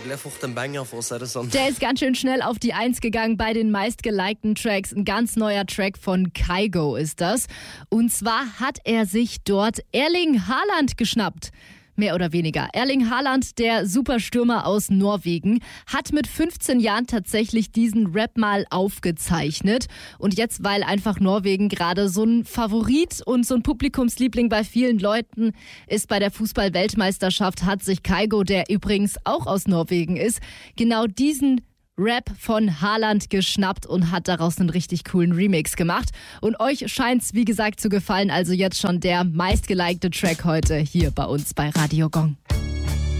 gleich auf den Banger von Sarasson. Der ist ganz schön schnell auf die 1 gegangen bei den meistgelikten Tracks. Ein ganz neuer Track von Kygo ist das. Und zwar hat er sich dort Erling Haaland geschnappt. Mehr oder weniger. Erling Haaland, der Superstürmer aus Norwegen, hat mit 15 Jahren tatsächlich diesen Rap mal aufgezeichnet. Und jetzt, weil einfach Norwegen gerade so ein Favorit und so ein Publikumsliebling bei vielen Leuten ist bei der Fußball-Weltmeisterschaft, hat sich Kygo, der übrigens auch aus Norwegen ist, genau diesen Rap von Haaland geschnappt und hat daraus einen richtig coolen Remix gemacht. Und euch scheint's, wie gesagt, zu gefallen. Also jetzt schon der meistgelikte Track heute hier bei uns bei Radio Gong.